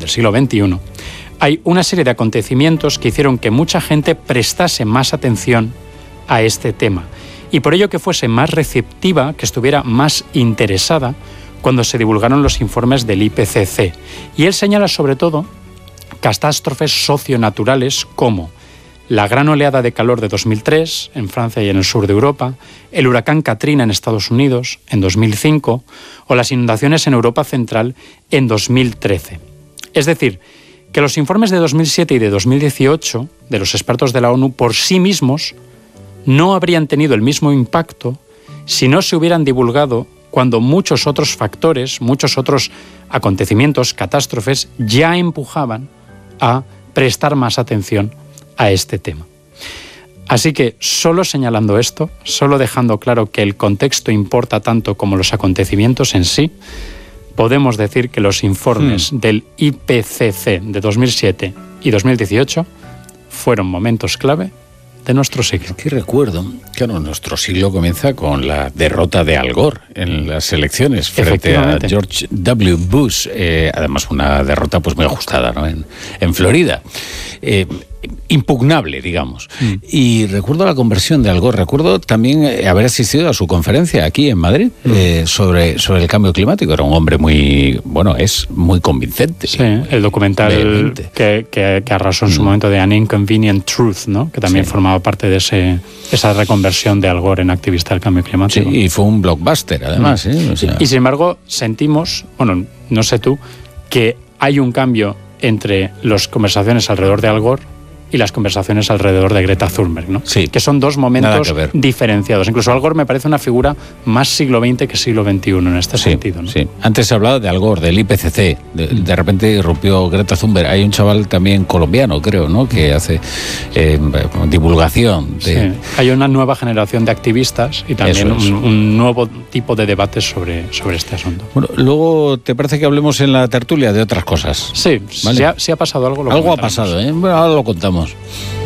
del siglo XXI, hay una serie de acontecimientos que hicieron que mucha gente prestase más atención a este tema y por ello que fuese más receptiva, que estuviera más interesada cuando se divulgaron los informes del IPCC. Y él señala sobre todo catástrofes socionaturales como la gran oleada de calor de 2003 en Francia y en el sur de Europa, el huracán Katrina en Estados Unidos en 2005 o las inundaciones en Europa Central en 2013. Es decir, que los informes de 2007 y de 2018 de los expertos de la ONU por sí mismos no habrían tenido el mismo impacto si no se hubieran divulgado cuando muchos otros factores, muchos otros acontecimientos, catástrofes, ya empujaban a prestar más atención a este tema. Así que solo señalando esto, solo dejando claro que el contexto importa tanto como los acontecimientos en sí, podemos decir que los informes del IPCC de 2007 y 2018 fueron momentos clave de nuestro siglo. Qué recuerdo. Claro, nuestro siglo comienza con la derrota de Al Gore en las elecciones frente a George W. Bush. Además, una derrota pues muy ajustada, ¿no? En Florida. Impugnable, digamos. Y recuerdo la conversión de Al Gore. Recuerdo también haber asistido a su conferencia aquí en Madrid sobre el cambio climático. Era un hombre es muy convincente. Sí, el documental que arrasó en su momento de An Inconvenient Truth, ¿no? Que también formaba parte de esa reconversión de Al Gore en activista del cambio climático. Sí, y fue un blockbuster, además. O sea. Y sin embargo, sentimos, no sé tú, que hay un cambio entre las conversaciones alrededor de Al Gore y las conversaciones alrededor de Greta Thunberg, ¿no? Sí. Que son dos momentos diferenciados. Incluso Al Gore me parece una figura más siglo XX que siglo XXI en este sentido, ¿no? Sí. Antes se hablaba de Al Gore, del IPCC. De repente irrumpió Greta Thunberg. Hay un chaval también colombiano, creo, ¿no? Que hace divulgación. Sí. Hay una nueva generación de activistas y también un nuevo tipo de debate sobre este asunto. Bueno, luego, ¿te parece que hablemos en la tertulia de otras cosas? Sí, ¿vale? Si ha pasado algo, algo ha pasado, ¿eh? Bueno, ahora lo contamos.